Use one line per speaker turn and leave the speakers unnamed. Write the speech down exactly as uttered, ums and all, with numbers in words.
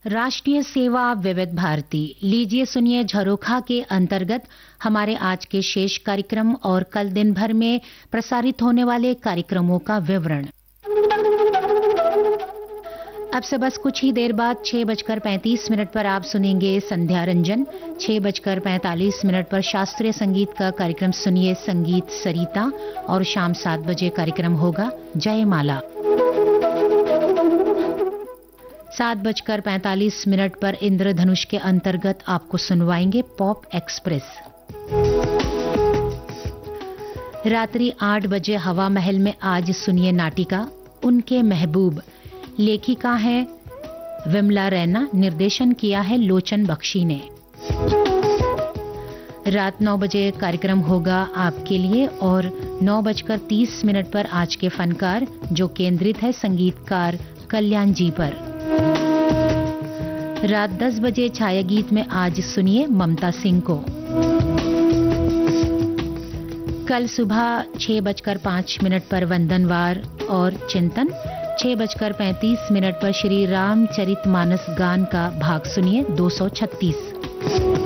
राष्ट्रीय सेवा विविध भारती। लीजिए सुनिए झरोखा के अंतर्गत हमारे आज के शेष कार्यक्रम और कल दिन भर में प्रसारित होने वाले कार्यक्रमों का विवरण। अब से बस कुछ ही देर बाद छह बजकर पैंतीस मिनट पर आप सुनेंगे संध्या रंजन। छह बजकर पैंतालीस मिनट पर शास्त्रीय संगीत का कार्यक्रम सुनिए संगीत सरिता और शाम सात बजे कार्यक्रम होगा जयमाला। सात बजकर पैंतालीस मिनट पर इंद्रधनुष के अंतर्गत आपको सुनवाएंगे पॉप एक्सप्रेस। रात्रि आठ बजे हवा महल में आज सुनिए नाटिका उनके महबूब। लेखिका है विमला रैना, निर्देशन किया है लोचन बख्शी ने। रात नौ बजे कार्यक्रम होगा आपके लिए और नौ बजकर तीस मिनट पर आज के फनकार जो केंद्रित है संगीतकार कल्याण जी पर। रात दस बजे छाया गीत में आज सुनिए ममता सिंह को। कल सुबह छह बजकर पांच मिनट पर वंदनवार और चिंतन। छह बजकर पैंतीस मिनट पर श्री रामचरितमानस गान का भाग सुनिए दो सौ छत्तीस।